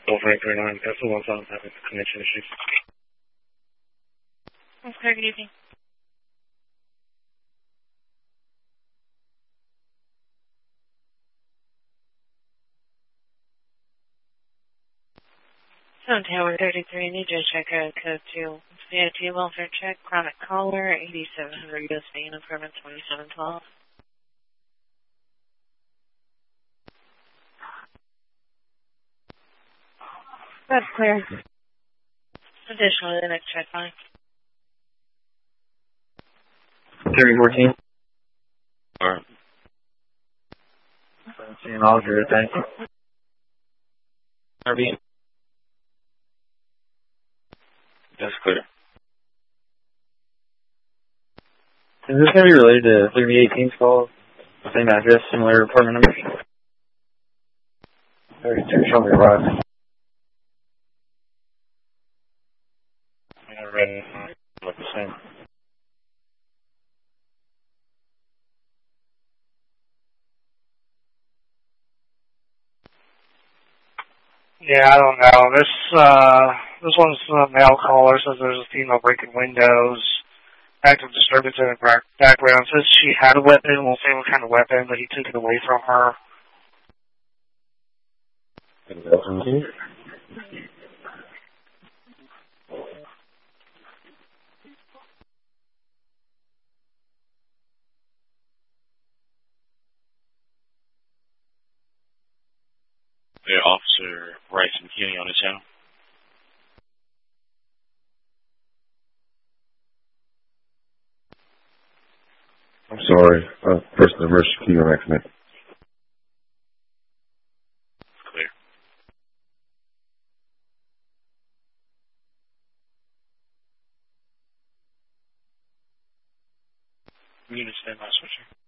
Over 839, that's the one song having connection issues. Okay, good evening. Phone Tower 33, need to check out code 2. CIT welfare check, chronic caller, 8700 USD, and improvement 2712. That's clear. Additionally, the next check line. 3014. Alright. Seeing all good, thank you. RB. That's clear. Is this going to be related to 3018's call? Same address, similar apartment number? 32 Shelby Drive. Yeah, red look the same. Yeah, I don't know. This one's a male caller. Says there's a female breaking windows. Active disturbance in the background. Says she had a weapon. Won't say what kind of weapon, but he took it away from her. Yeah, Officer Rice and Keely on the channel. I'm sorry. Person emergency key on accident. Clear. Unit stand by switcher.